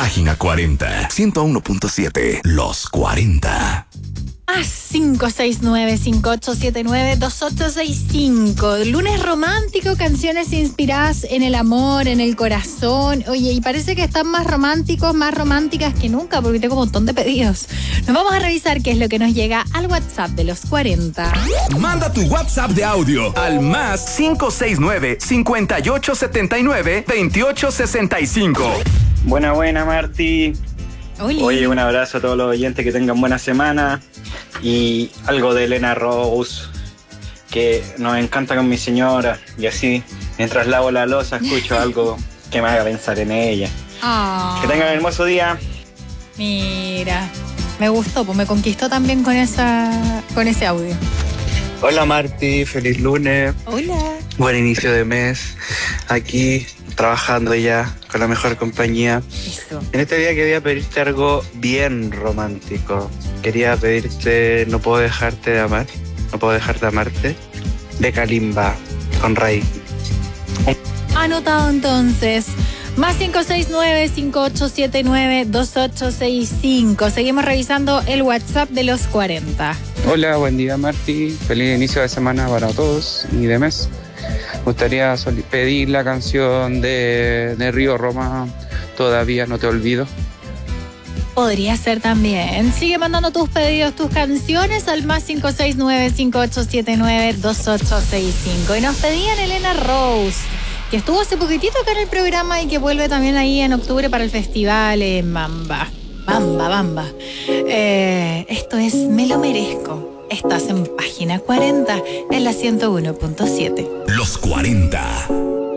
Página 40, 101.7, Los 40. A 569-5879-2865. Lunes romántico, canciones inspiradas en el amor, en el corazón. Oye, y parece que están más románticos, más románticas que nunca, porque tengo un montón de pedidos. Nos vamos a revisar qué es lo que nos llega al WhatsApp de los 40. Manda tu WhatsApp de audio al más 569-5879-2865. Buena, Marti. Oli. Oye, un abrazo a todos los oyentes, que tengan buena semana. Y algo de Elena Rose, que nos encanta con mi señora. Y así, mientras lavo la loza, escucho algo que me haga pensar en ella. Oh. Que tengan un hermoso día. Mira, me gustó, pues me conquistó también con ese audio. Hola Marti, feliz lunes. Hola. Buen inicio de mes. Aquí trabajando ya con la mejor compañía. Eso. En este día quería pedirte algo bien romántico. Quería pedirte No puedo dejarte de amar, No puedo dejar de amarte, de Kalimba, con Ray. Anotado entonces. Más 569-5879-2865. Seguimos revisando el WhatsApp de los 40. Hola, buen día Marti. Feliz inicio de semana para todos y de mes. Me gustaría pedir la canción de Río Roma, Todavía no te olvido. Podría ser también. Sigue mandando tus pedidos, tus canciones al más 569-5879-2865. Y nos pedían Elena Rose, que estuvo hace poquitito acá en el programa y que vuelve también ahí en octubre para el festival en Bamba. Esto es Me lo merezco. Estás en página 40 en la 101.7. Los 40.